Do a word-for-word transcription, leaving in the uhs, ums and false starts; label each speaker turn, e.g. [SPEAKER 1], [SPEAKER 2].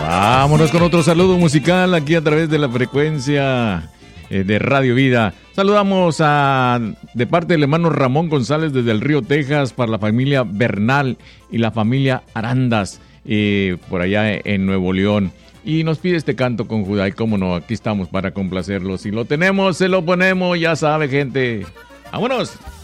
[SPEAKER 1] Vámonos con otro saludo musical aquí a través de la frecuencia eh, de Radio Vida. Saludamos a, de parte del hermano Ramón González desde el Río, Texas, para la familia Bernal y la familia Arandas, eh, por allá en Nuevo León. Y nos pide este canto con Judá, y cómo no, aquí estamos para complacerlo. Si lo tenemos, se lo ponemos, ya sabe, gente. ¡Vámonos!